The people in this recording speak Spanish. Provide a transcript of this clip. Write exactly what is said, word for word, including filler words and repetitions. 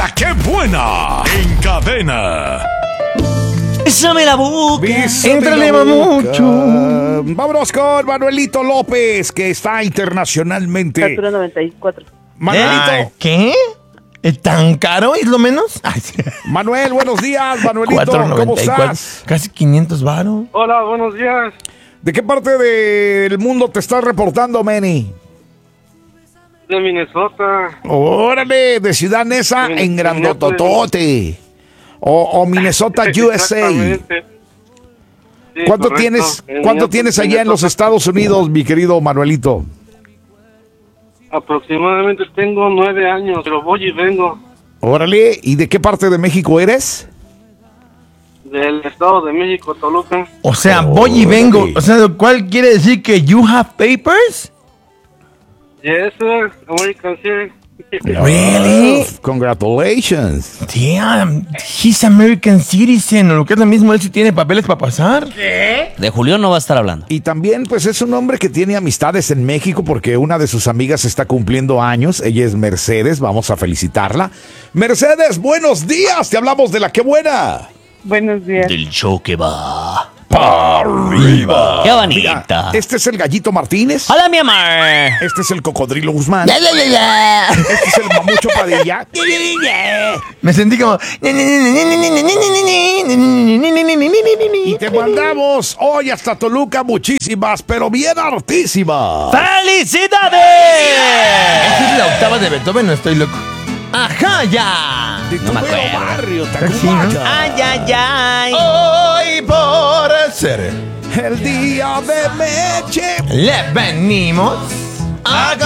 La que buena en cadena. Bésame la boca. Éntrale, mamucho. Vámonos con Manuelito López, que está internacionalmente. Estatura noventa y cuatro. Manuelito. Ay, ¿qué? ¿Es tan caro? ¿Es lo menos? Ay, sí. Manuel, buenos días, Manuelito. cuatro ¿Cómo noventa y cuatro. estás? Casi quinientos varos. Hola, buenos días. ¿De qué parte del mundo te estás reportando, Manny? De Minnesota. Órale, de Ciudad Neza De en Grandototote. O, o Minnesota, U S A. Exactamente. Sí, ¿Cuánto correcto. tienes, En ¿cuánto Minnesota, tienes allá en los Minnesota. Estados Unidos, mi querido Manuelito? Aproximadamente tengo nueve años, pero voy y vengo Órale, ¿y de qué parte de México eres? del Estado de México, Toluca. O sea, voy y vengo. O sea, ¿cuál quiere decir que you have papers? Yes, sir. American City. Really? Oh, congratulations. Damn, he's American citizen. O lo que es lo mismo, él sí tiene papeles para pasar. De Julio no va a estar hablando. Y también, pues, es un hombre que tiene amistades en México porque una de sus amigas está cumpliendo años. Ella es Mercedes, vamos a felicitarla. Mercedes, buenos días, te hablamos de La Que Buena. Buenos días. Del show que va. ¡Para arriba! ¡Qué Mira, bonita! este es el Gallito Martínez. ¡Hola, mi amor! Este es el Cocodrilo Guzmán. Ya, ya, ya, ya. Este es el Mamucho Padilla. Me sentí como. Y te mandamos hoy hasta Toluca muchísimas, pero bien hartísimas. ¡Felicidades! Esa es la octava de Beethoven, no estoy loco. ¡Ajá, ya! De No me tu bello acuerdo. barrio, Sí, ¿no? Tacubaya. ¡Ay, ay, ay! Hoy por ser El día de Meche. le venimos a